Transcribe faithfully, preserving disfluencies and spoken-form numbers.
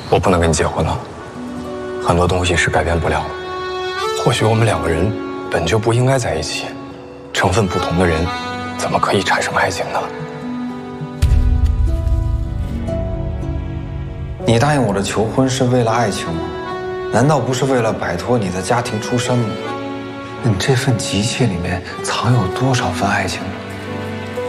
我不能跟你结婚了，很多东西是改变不了的。或许我们两个人本就不应该在一起，成分不同的人，怎么可以产生爱情呢？ 你答应我的求婚是为了爱情吗？难道不是为了摆脱你的家庭出身吗？你这份急切里面藏有多少份爱情呢？